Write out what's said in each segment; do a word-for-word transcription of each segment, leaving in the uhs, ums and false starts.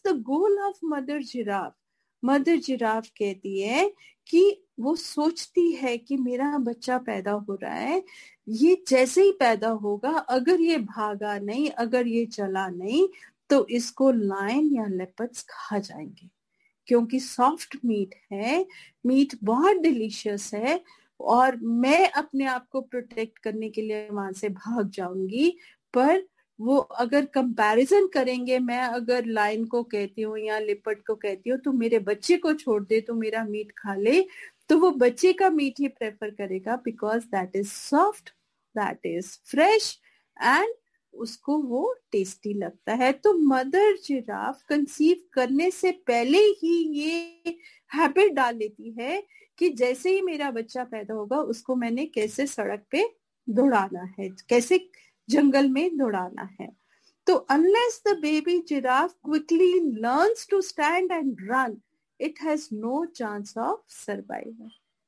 The goal of mother giraffe? Mother giraffe कहती है कि वो सोचती है कि मेरा बच्चा पैदा हो रहा है, ये जैसे ही पैदा होगा, अगर ये भागा नहीं, अगर ये चला नहीं, तो इसको लायन या लेपर्ड्स खा जाएंगे, क्योंकि सॉफ्ट मीट है, मीट बहुत डिलीशियस है, और मैं अपने आप को प्रोटेक्ट करने के लिए वहां से भाग जाऊंगी। पर वो अगर कंपैरिजन करेंगे, मैं अगर लायन को कहती हूँ या लिपर्ड को कहती हूँ तो मेरे बच्चे को छोड़ दे, तो मेरा मीट खा ले, तो वो बच्चे का मीट ही प्रेफर करेगा, because that is soft, that is fresh, and उसको वो टेस्टी लगता है। तो मदर जिराफ कंसीव करने से पहले ही ये हैबिट डाल लेती है कि जैसे ही मेरा बच्चा पैदा होगा, उसको मैंने कैसे सड़क पे दौड़ाना है, कैसे जंगल में दौड़ाना है। तो unless the baby giraffe quickly learns to stand and run, it has no chance of survival.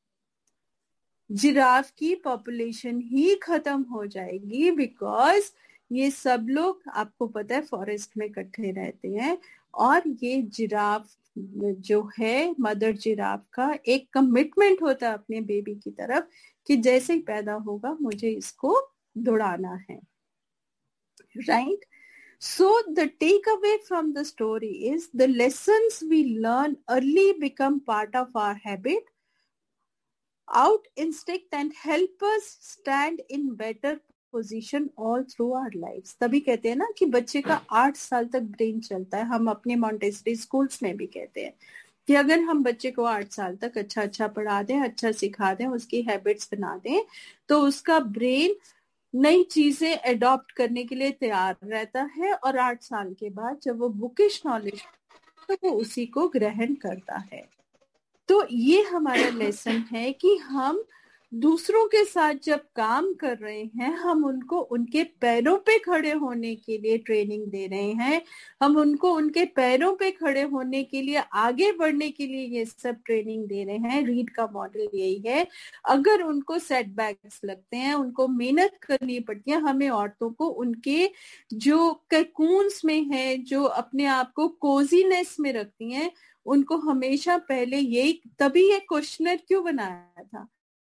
Giraffe की पॉपुलेशन ही खत्म हो जाएगी, बिकॉज ये सब लोग, आपको पता है, फॉरेस्ट में इकट्ठे रहते हैं, और ये जिराफ जो है, मदर जिराफ का एक कमिटमेंट होता है अपने बेबी की तरफ कि जैसे ही पैदा होगा मुझे इसको दौड़ाना है, right? So the takeaway from the story is the lessons we learn early become part of our habit, out instinct, and help us stand in better position all through our lives. तभी कहते हैं ना कि बच्चे का आठ साल तक ब्रेन चलता है। हम अपने मॉन्टेसरी स्कूल्स में भी कहते हैं कि अगर हम बच्चे को आठ साल तक अच्छा अच्छा पढ़ा दें, अच्छा सिखा दें, उसकी हैबिट्स बना दें, तो उसका ब्रेन नई चीजें एडॉप्ट करने के लिए तैयार रहता है, और आठ साल के बाद जब वो बुकिश नॉलेज, तो वो उसी को ग्रहण करता है। तो ये हमारा लेसन है कि हम दूसरों के साथ जब काम कर रहे हैं, हम उनको उनके पैरों पे खड़े होने के लिए ट्रेनिंग दे रहे हैं, हम उनको उनके पैरों पे खड़े होने के लिए, आगे बढ़ने के लिए ये सब ट्रेनिंग दे रहे हैं। रीड का मॉडल यही है। अगर उनको सेटबैक्स लगते हैं, उनको मेहनत करनी पड़ती है, हमें औरतों को उनके जो कैकून्स में है, जो अपने आप को कोजीनेस में रखती हैं, उनको हमेशा पहले यही, तभी ये क्वेश्चनर क्यों बनाया था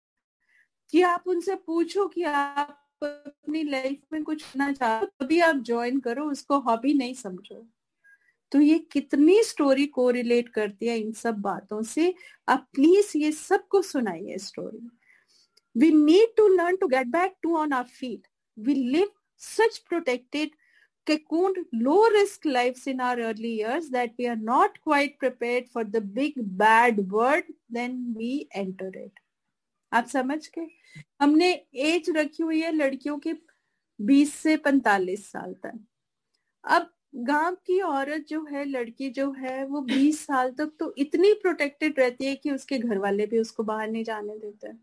कि आप उनसे पूछो कि आप अपनी लाइफ में कुछ करना चाहो, तभी आप ज्वाइन करो, उसको हॉबी नहीं समझो। तो ये कितनी स्टोरी कोरिलेट करती है इन सब बातों से। आप प्लीज ये सबको सुनाइए story. We need to learn to get back to on our feet. We live such protected, cocooned, low-risk lives in our early years that we are not quite prepared for the big bad world when we enter it. आप समझ के? हमने as रखी हुई है लड़कियों की बीस से पैंतालीस साल तक। अब गांव की औरत जो है, लड़की जो है, वो बीस साल तक तो इतनी प्रोटेक्टेड रहती है कि उसके घर वाले भी उसको बाहर नहीं जाने देते हैं।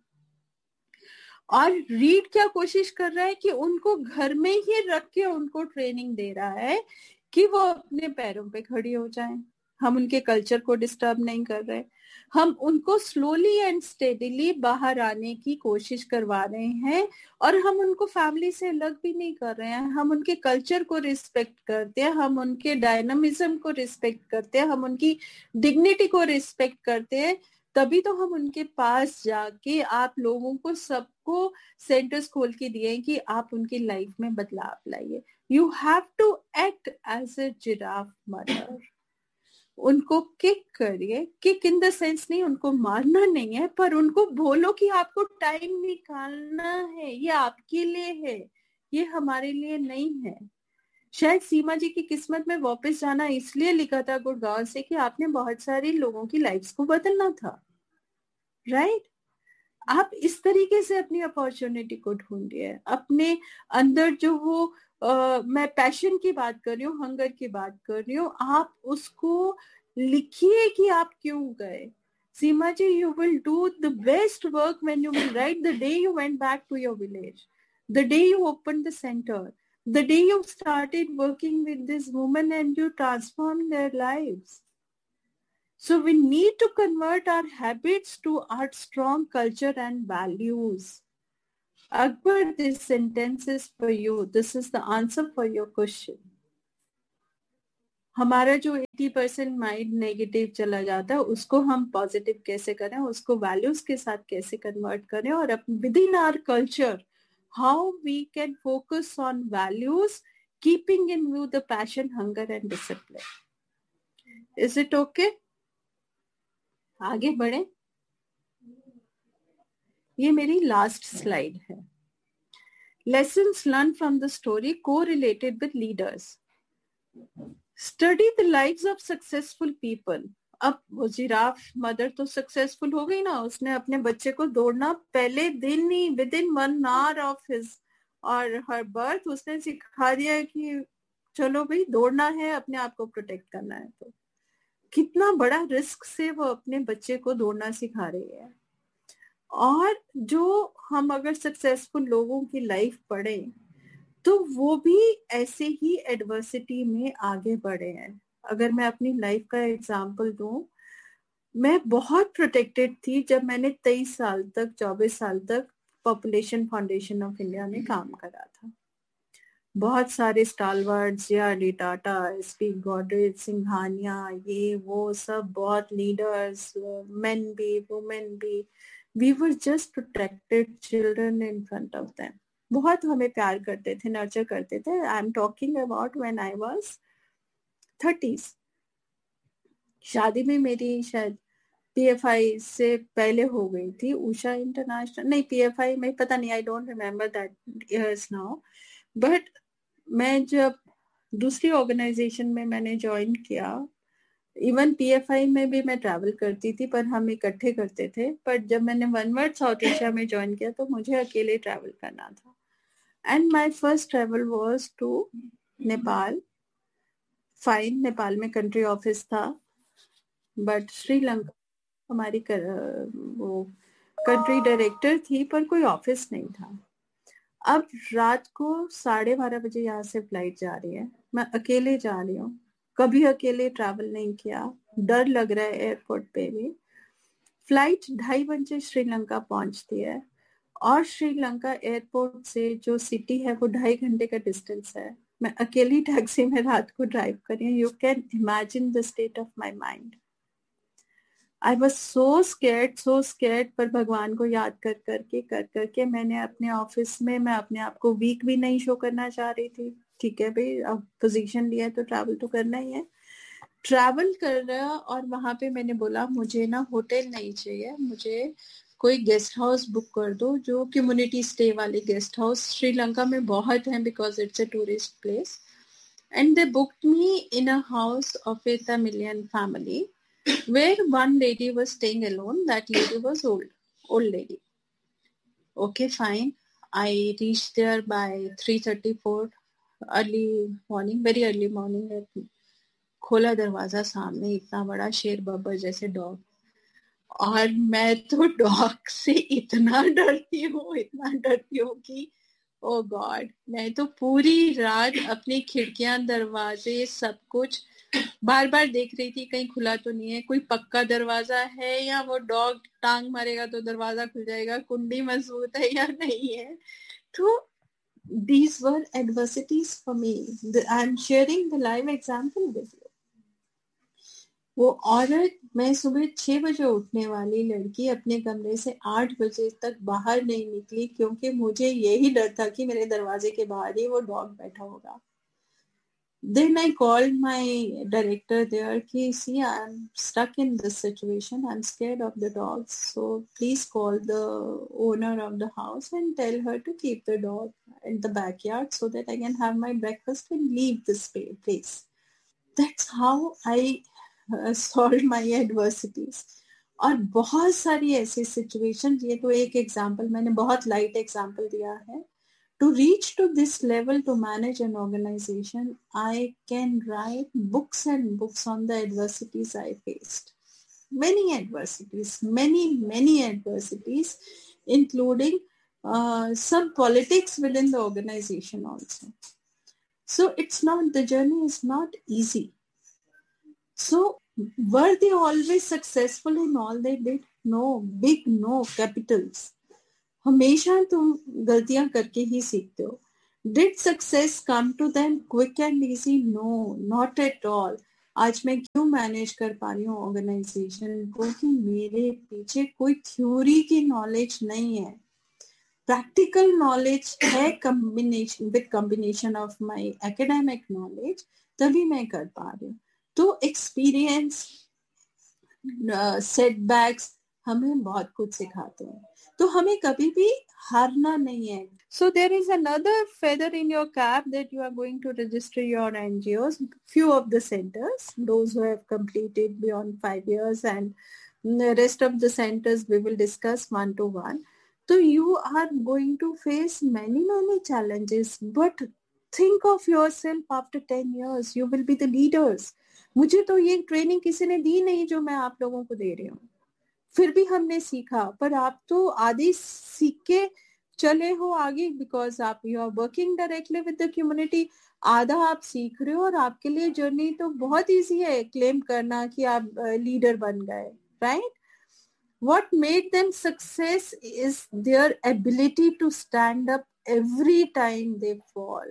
और रीड क्या कोशिश कर रहा है कि उनको घर में ही रख के उनको ट्रेनिंग दे रहा है कि वो अपने पैरों पे खड़ी हो जाएं। हम उनके कल्चर को डिस्टर्ब नहीं कर रहे, हम उनको स्लोली एंड स्टेडीली बाहर आने की कोशिश करवा रहे हैं, और हम उनको फैमिली से अलग भी नहीं कर रहे हैं। हम उनके कल्चर को रिस्पेक्ट करते हैं, हम उनके डायनामिज्म को रिस्पेक्ट करते हैं, हम उनकी डिग्निटी को रिस्पेक्ट करते हैं। तभी तो हम उनके पास जाके आप लोगों को सबको सेंटर्स खोल के दिए कि आप उनकी लाइफ में बदलाव लाइए। You have to act as a giraffe mother. उनको किक करिए, किक इन द सेंस नहीं, उनको मारना नहीं है, पर उनको बोलो कि आपको टाइम निकालना है, ये आपके लिए है, ये हमारे लिए नहीं है। शायद सीमा जी की किस्मत में वापस जाना इसलिए लिखा था गुड़गांव से कि आपने बहुत सारे लोगों की लाइफ्स को बदलना था, राइट? आप इस तरीके से अपनी अपॉर्चुनिटी को ढूंढिए। अपने अंदर जो वो Uh, मैं पैशन की बात कर रही हूँ, हंगर की बात कर रही हूँ, आप उसको लिखिए कि आप क्यों गए। सीमा जी, you will do the best work when you will write the day you went back to your village, the day you opened the center, the day you started working with this woman and you transformed their lives. So we need to convert our habits to our strong culture and values. Akbar, this sentence is for you. This is the answer for your question. हमारा जो अस्सी percent mind negative चला जाता है उसको हम positive कैसे करें, उसको वैल्यूज के साथ कैसे कन्वर्ट करें, और with in our culture how we can focus on values keeping in view the passion, hunger and discipline. Is it okay? आगे बढ़े। ये मेरी लास्ट स्लाइड है। Lessons learn from the story correlated with leaders. Study the lives of successful people. अब वो giraffe mother तो successful हो गई ना, उसने अपने बच्चे को दौड़ना पहले दिन ही with in one hour of his और हर बर्थ उसने सिखा दिया कि चलो भाई दौड़ना है, अपने आप को प्रोटेक्ट करना है। तो कितना बड़ा रिस्क से वो अपने बच्चे को दौड़ना सिखा रही है। और जो हम अगर सक्सेसफुल लोगों की लाइफ पढ़ें तो वो भी ऐसे ही एडवर्सिटी में आगे बढ़े हैं। अगर मैं अपनी लाइफ का एग्जांपल दूं, मैं बहुत प्रोटेक्टेड थी जब मैंने तेईस साल तक चौबीस साल तक पॉपुलेशन फाउंडेशन ऑफ इंडिया में काम करा था। बहुत सारे स्टालवर्ड्स, जेआरडी टाटा, एसपी गोडरेज, सिंघानिया, ये वो सब बहुत लीडर्स, मेन भी वुमेन भी, we were just protected children in front of them. बहुत हमें प्यार करते थे, नर्चर करते थे। I am talking about when I was thirties. शादी में मेरी शायद पीएफआई से पहले हो गई थी, उषा इंटरनेशनल, नहीं पीएफआई में, पता नहीं, I don't remember that years now. But मैं जब दूसरी ऑर्गेनाइजेशन में मैंने ज्वाइन किया, इवन पीएफआई में भी मैं ट्रैवल करती थी पर हम इकट्ठे करते थे। पर जब मैंने वन वर्ड साउथ एशिया में ज्वाइन किया तो मुझे अकेले ट्रैवल करना था। And my first travel was to Nepal. Fine, Nepal में कंट्री ऑफिस था, बट श्रीलंका हमारी कर, वो कंट्री डायरेक्टर थी पर कोई ऑफिस नहीं था। अब रात को साढ़े बारह बजे यहाँ से फ्लाइट जा रही है, मैं अकेले जा रही हूँ, कभी अकेले ट्रैवल नहीं किया, डर लग रहा है एयरपोर्ट पे भी। फ्लाइट ढाई बजे श्रीलंका पहुंचती है और श्रीलंका एयरपोर्ट से जो सिटी है वो ढाई घंटे का डिस्टेंस है। मैं अकेली टैक्सी में रात को ड्राइव कर रही हूँ। You can imagine the state of my mind. I was so scared, so scared. पर भगवान को याद कर करके कर करके मैंने अपने ऑफिस में, मैं अपने आप को वीक भी नहीं शो करना चाह रही थी। ठीक है भाई, अब पोजीशन लिया है तो ट्रैवल तो करना ही है। ट्रैवल कर रहा, और वहां पे मैंने बोला मुझे ना होटल नहीं चाहिए, मुझे कोई गेस्ट हाउस बुक कर दो, जो कम्युनिटी स्टे वाले गेस्ट हाउस श्रीलंका में बहुत हैं because it's a tourist place. And they booked me in a house of A Tamilian family where one lady was staying alone. That lady was old, old lady. Okay, fine. I reached there by three thirty-four, early morning, very early morning. खोला दरवाजा, सामने इतना बड़ा शेर बब्बर जैसे dog, और मैं तो डॉग से इतना डरती हूँ, इतना डरती हूँ कि ओ गॉड। मैं तो पूरी रात अपनी खिड़कियां, दरवाजे, सब कुछ बार बार देख रही थी कहीं खुला तो नहीं है, कोई पक्का दरवाजा है या वो डॉग टांग मारेगा तो दरवाजा खुल जाएगा, कुंडी मजबूत है या नहीं है। तो these were adversities for me. I am sharing the live example with you. वो औरत, मैं सुबह छह बजे उठने वाली लड़की अपने कमरे से आठ बजे तक बाहर नहीं निकली क्योंकि मुझे यही डर था कि मेरे दरवाजे के बाहर ही वो डॉग बैठा होगा। Then I called my director there कि see, I'm stuck in this situation, I'm scared of the dogs, so please call the owner of the house and tell her to keep the dog in the backyard so that I can have my breakfast and leave this place. That's how I uh, solved my adversities. और बहुत सारी ऐसी situation, ये तो एक example, मैंने बहुत light example दिया है। To reach to this level, to manage an organization, I can write books and books on the adversities I faced. Many adversities, many, many adversities, including uh, some politics within the organization also. So it's not, the journey is not easy. So were they always successful in all they did? No, big no, capitals. हमेशा तुम गलतियां करके ही सीखते हो। Did success come to them quick and easy? No, not at all. आज मैं क्यों manage कर पा रही हूँ ऑर्गेनाइजेशन को, कि मेरे पीछे कोई थ्योरी की नॉलेज नहीं है, प्रैक्टिकल नॉलेज है, combination with combination of my academic knowledge, तभी मैं कर पा रही हूँ। तो एक्सपीरियंस, सेटबैक्स हमें बहुत कुछ सिखाते हैं, तो हमें कभी भी हारना नहीं है. So there is another feather in your cap that you are going to register your N G Os, few of the centers, those who have completed beyond five years, and the rest of the centers we will discuss one to one. So you are going to face many, many challenges, but think of yourself after ten years, you will be the leaders. मुझे तो ये training किसी ने दी नहीं जो मैं आप लोगों को दे रही हूँ, फिर भी हमने सीखा, पर आप तो आधे सीख के चले हो आगे, बिकॉज आप you are working directly with the community, आधा आप सीख रहे हो, और आपके लिए जर्नी तो बहुत इजी है क्लेम करना कि आप लीडर uh, बन गए, right? What made them success is their ability to stand up every time they fall.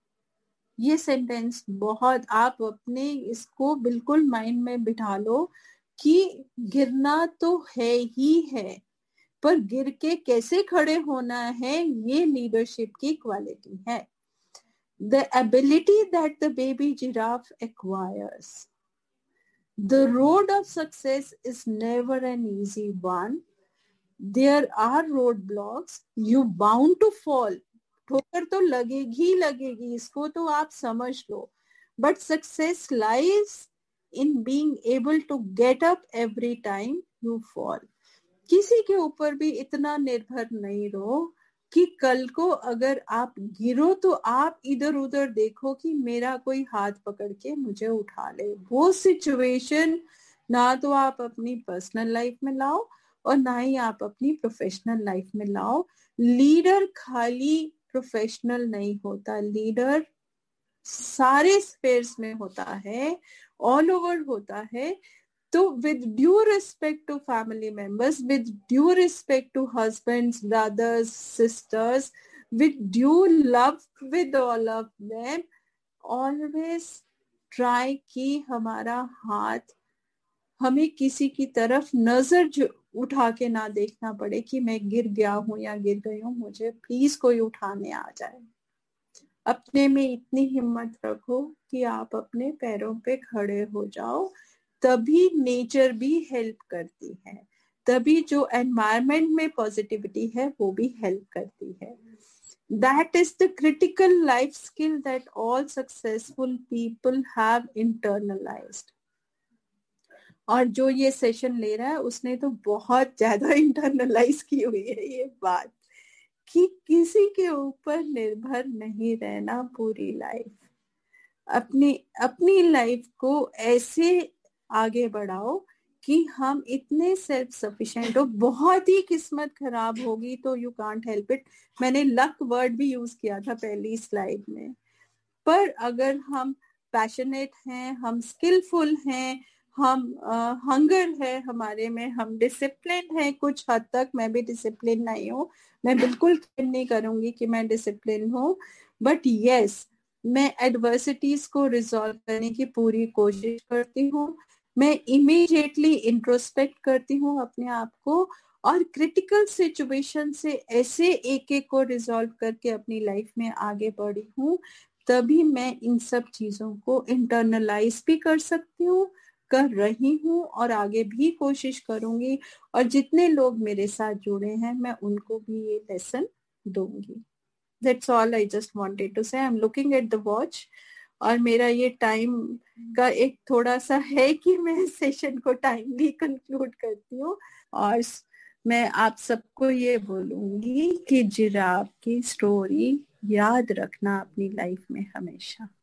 ये सेंटेंस बहुत, आप अपने इसको बिल्कुल माइंड में बिठा लो कि गिरना तो है ही है, पर गिर के कैसे खड़े होना है, ये लीडरशिप की क्वालिटी है. The ability that the baby giraffe acquires. The road of success is never an easy one. There are roadblocks. You bound to fall. ठोकर तो लगेगी लगेगी, इसको तो आप समझ लो. But success lies in being able to get up every time you fall. किसी के ऊपर भी इतना निर्भर नहीं रहो कि कल को अगर आप गिरो तो आप इधर उधर देखो कि मेरा कोई हाथ पकड़ के मुझे उठा ले. वो सिचुएशन ना तो आप अपनी पर्सनल लाइफ में लाओ और ना ही आप अपनी प्रोफेशनल लाइफ में लाओ. लीडर खाली प्रोफेशनल नहीं होता, लीडर सारे स्पेयर्स में होता है, ऑल ओवर होता है. तो with due respect to family members, with due respect to husbands, brothers, sisters, with due love with all of them, always try कि हमारा हाथ हमें किसी की तरफ नजर उठा के ना देखना पड़े कि मैं गिर गया हूं या गिर गई हूं, मुझे प्लीज कोई उठाने आ जाए. अपने में इतनी हिम्मत रखो कि आप अपने पैरों पे खड़े हो जाओ, तभी नेचर भी हेल्प करती है, तभी जो एनवायरनमेंट में पॉजिटिविटी है वो भी हेल्प करती है. That is the critical life skill that all successful people have internalized. और जो ये सेशन ले रहा है उसने तो बहुत ज्यादा इंटरनलाइज की हुई है ये बात कि किसी के ऊपर निर्भर नहीं रहना पूरी लाइफ. अपनी अपनी लाइफ को ऐसे आगे बढ़ाओ कि हम इतने सेल्फ सफिशिएंट हो. बहुत ही किस्मत खराब होगी तो यू कांट हेल्प इट. मैंने लक वर्ड भी यूज किया था पहली स्लाइड में, पर अगर हम पैशनेट हैं, हम स्किलफुल हैं, हम हंगर uh, है हमारे में, हम डिसिप्लिन है कुछ हद तक. मैं भी डिसिप्लिन नहीं हूँ, मैं बिल्कुल क्लेम नहीं करूंगी कि मैं डिसिप्लिन हूँ, बट यस मैं एडवर्सिटीज को रिजॉल्व करने की पूरी कोशिश करती हूँ. मैं इमीडिएटली इंट्रोस्पेक्ट करती हूँ अपने आप को, और क्रिटिकल सिचुएशन से ऐसे एक एक को रिजॉल्व करके अपनी लाइफ में आगे बढ़ी हूँ. तभी मैं इन सब चीजों को इंटरनलाइज भी कर सकती हूँ, कर रही हूँ, और आगे भी कोशिश करूंगी. और जितने लोग मेरे साथ जुड़े हैं मैं उनको भी ये लेसन दूंगी. That's all I just wanted to say. I'm looking at the watch. और मेरा ये टाइम का एक थोड़ा सा है कि मैं सेशन को टाइमली कंक्लूड करती हूँ. और मैं आप सबको ये बोलूंगी कि जिराफ की स्टोरी याद रखना अपनी लाइफ में हमेशा.